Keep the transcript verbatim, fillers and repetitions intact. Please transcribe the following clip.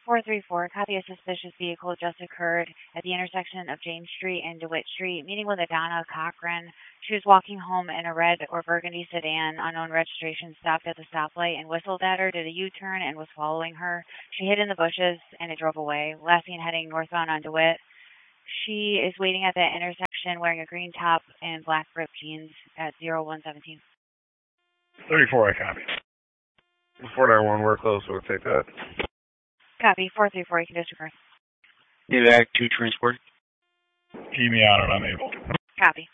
four three four, copy. A suspicious vehicle just occurred at the intersection of James Street and DeWitt Street, meeting with a Donna Cochran. She was walking home in a red or burgundy sedan, unknown registration, stopped at the stoplight and whistled at her, did a U-turn, and was following her. She hid in the bushes, and it drove away. Last seen heading northbound on DeWitt. She is waiting at that intersection wearing a green top and black ripped jeans at zero one seventeen. thirty-four, I copy. four nine one, we're close, we'll take that. Copy. four three four, you can disregard. Evac two transport. Keep me out if I'm able. Copy.